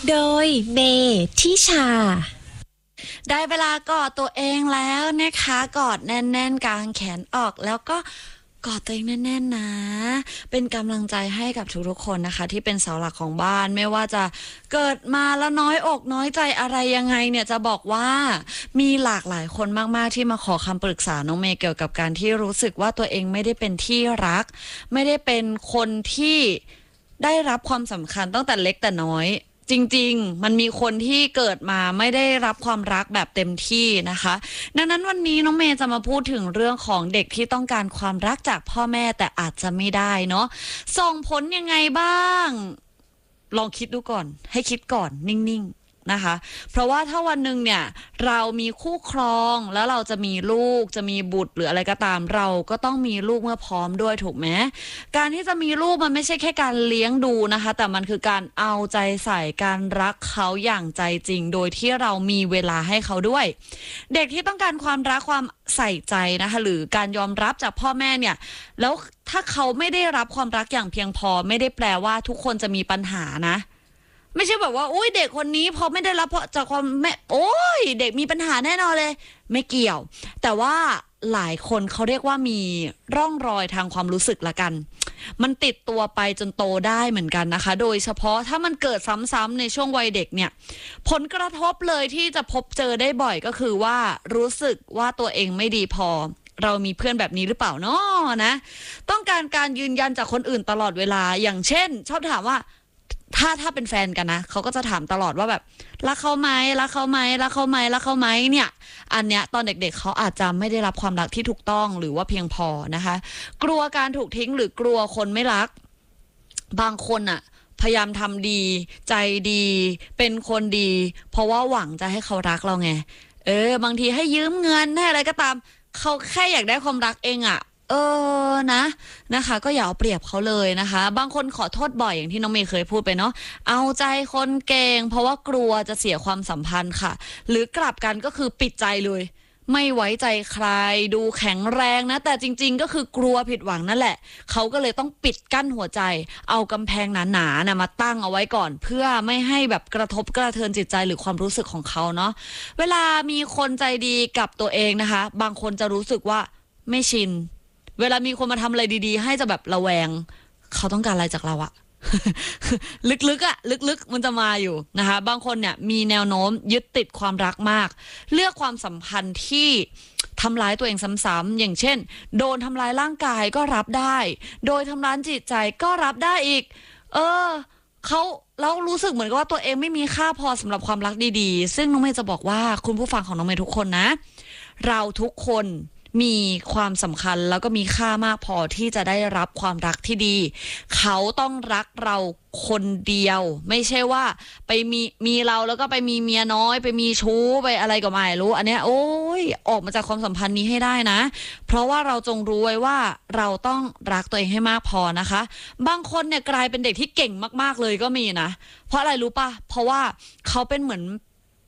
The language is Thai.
โดยเบทิชาได้เวลากอดตัวเองแล้วนะคะกอดแน่นๆกางแขนออกแล้วก็กอดตัวเองแน่นๆนะเป็นกำลังใจให้กับทุกๆคนนะคะที่เป็นเสาหลักของบ้านไม่ว่าจะเกิดมาแล้วน้อยอกน้อยใจอะไรยังไงเนี่ยจะบอกว่ามีหลากหลายคนมากๆที่มาขอคำปรึกษาน้องเมย์เกี่ยวกับการที่รู้สึกว่าตัวเองไม่ได้เป็นที่รักไม่ได้เป็นคนที่ได้รับความสำคัญตั้งแต่เล็กแต่น้อยจริงๆมันมีคนที่เกิดมาไม่ได้รับความรักแบบเต็มที่นะคะดังนั้นวันนี้น้องเมย์จะมาพูดถึงเรื่องของเด็กที่ต้องการความรักจากพ่อแม่แต่อาจจะไม่ได้เนาะส่งผลยังไงบ้างลองคิดดูก่อนให้คิดก่อนนิ่งๆนะคะเพราะว่าถ้าวันหนึ่งเนี่ยเรามีคู่ครองแล้วเราจะมีลูกจะมีบุตรหรืออะไรก็ตามเราก็ต้องมีลูกเมื่อพร้อมด้วยถูกไหมการที่จะมีลูกมันไม่ใช่แค่การเลี้ยงดูนะคะแต่มันคือการเอาใจใส่การรักเขาอย่างใจจริงโดยที่เรามีเวลาให้เขาด้วยเด็กที่ต้องการความรักความใส่ใจนะคะหรือการยอมรับจากพ่อแม่เนี่ยแล้วถ้าเขาไม่ได้รับความรักอย่างเพียงพอไม่ได้แปลว่าทุกคนจะมีปัญหานะไม่ใช่แบบว่าอุ้ยเด็กคนนี้พอไม่ได้รับจากความแม่โอ้ยเด็กมีปัญหาแน่นอนเลยไม่เกี่ยวแต่ว่าหลายคนเขาเรียกว่ามีร่องรอยทางความรู้สึกละกันมันติดตัวไปจนโตได้เหมือนกันนะคะโดยเฉพาะถ้ามันเกิดซ้ำๆในช่วงวัยเด็กเนี่ยผลกระทบเลยที่จะพบเจอได้บ่อยก็คือว่ารู้สึกว่าตัวเองไม่ดีพอเรามีเพื่อนแบบนี้หรือเปล่าเนาะนะต้องการยืนยันจากคนอื่นตลอดเวลาอย่างเช่นชอบถามว่าถ้าเป็นแฟนกันนะเขาก็จะถามตลอดว่าแบบรักเขาไหมรักเขาไหมรักเขาไหมรักเขาไหมเนี่ยอันเนี้ยตอนเด็กๆเขาอาจจะไม่ได้รับความรักที่ถูกต้องหรือว่าเพียงพอนะคะกลัวการถูกทิ้งหรือกลัวคนไม่รักบางคนอะพยายามทำดีใจดีเป็นคนดีเพราะว่าหวังจะให้เขารักเราไงบางทีให้ยืมเงินให้อะไรก็ตามเขาแค่อยากได้ความรักเองอะนะคะก็อย่าเอาเปรียบเขาเลยนะคะบางคนขอโทษบ่อยอย่างที่น้องเมย์เคยพูดไปเนาะเอาใจคนเก่งเพราะว่ากลัวจะเสียความสัมพันธ์ค่ะหรือกลับกันก็คือปิดใจเลยไม่ไว้ใจใครดูแข็งแรงนะแต่จริงๆก็คือกลัวผิดหวังนั่นแหละเขาก็เลยต้องปิดกั้นหัวใจเอากำแพงหนาๆนะมาตั้งเอาไว้ก่อนเพื่อไม่ให้แบบกระทบกระเทือนจิตใจหรือความรู้สึกของเขาเนาะเวลามีคนใจดีกับตัวเองนะคะบางคนจะรู้สึกว่าไม่ชินเวลามีคนมาทำอะไรดีๆให้จะแบบระแวงเขาต้องการอะไรจากเราอะ ลึกๆอะลึกๆมันจะมาอยู่นะคะบางคนเนี่ยมีแนวโน้มยึดติดความรักมากเลือกความสัมพันธ์ที่ทำร้ายตัวเองซ้ำๆอย่างเช่นโดนทำร้ายร่างกายก็รับได้โดยทำร้ายจิตใจก็รับได้อีกเขาแล้วรู้สึกเหมือนกับว่าตัวเองไม่มีค่าพอสำหรับความรักดีๆซึ่งน้องเมย์จะบอกว่าคุณผู้ฟังของน้องเมย์ทุกคนนะเราทุกคนมีความสำคัญแล้วก็มีค่ามากพอที่จะได้รับความรักที่ดีเขาต้องรักเราคนเดียวไม่ใช่ว่าไปมีเราแล้วก็ไปมีเมียน้อยไปมีชู้ไปอะไรก็ไม่รู้อันเนี้ยโอ้ยออกมาจากความสัมพันธ์นี้ให้ได้นะเพราะว่าเราจงรู้ไว้ว่าเราต้องรักตัวเองให้มากพอนะคะบางคนเนี่ยกลายเป็นเด็กที่เก่งมากๆเลยก็มีนะเพราะอะไรรู้ป่ะเพราะว่าเขาเป็นเหมือน